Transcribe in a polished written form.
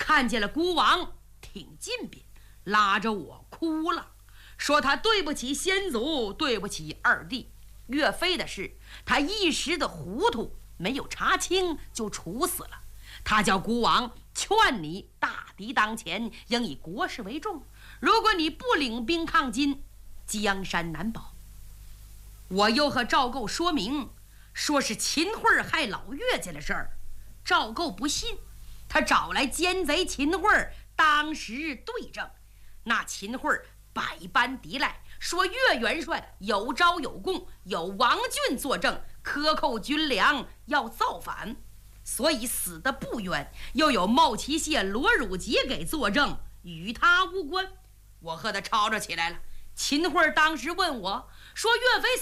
看见了孤王，挺近边，拉着我哭了，说他对不起先祖，对不起二弟。岳飞的事，他一时的糊涂，没有查清就处死了。他叫孤王劝你，大敌当前，应以国事为重。如果你不领兵抗金，江山难保。我又和赵构说明，说是秦桧害老岳家的事儿。赵构不信，他找来奸贼秦桧，当时对证。那秦桧百般抵赖，说岳元帅有招有供，有王俊作证，克扣军粮，要造反，所以死得不冤。又有茂旗县罗汝杰给作证，与他无关。我和他吵吵起来了。秦桧当时问我说：“岳飞